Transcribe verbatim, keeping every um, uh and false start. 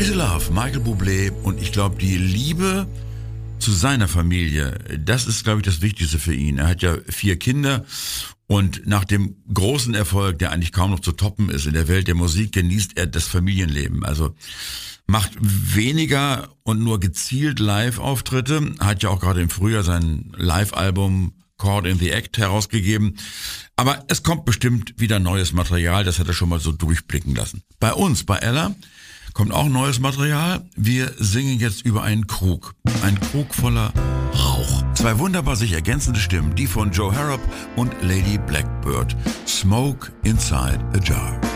Crazy Love, Michael Bublé, und ich glaube, die Liebe zu seiner Familie, das ist, glaube ich, das Wichtigste für ihn. Er hat ja vier Kinder und nach dem großen Erfolg, der eigentlich kaum noch zu toppen ist in der Welt der Musik, genießt er das Familienleben. Also macht weniger und nur gezielt Live-Auftritte, hat ja auch gerade im Frühjahr sein Live-Album Caught in the Act herausgegeben. Aber es kommt bestimmt wieder neues Material, das hat er schon mal so durchblicken lassen. Bei uns, bei Ella, kommt auch neues Material. Wir singen jetzt über einen Krug. Ein Krug voller Rauch. Zwei wunderbar sich ergänzende Stimmen, die von Joe Harrop und Lady Blackbird. Smoke Inside a Jar.